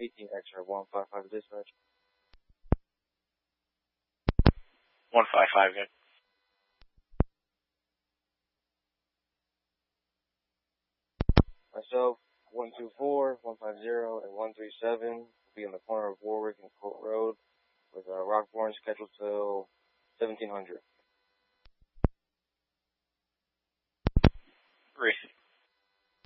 18 X-ray 155 dispatch. 155 again. Myself, 124, 150, and 137 will be in the corner of Warwick and Court Road with Rockborn scheduled till 1700. 3.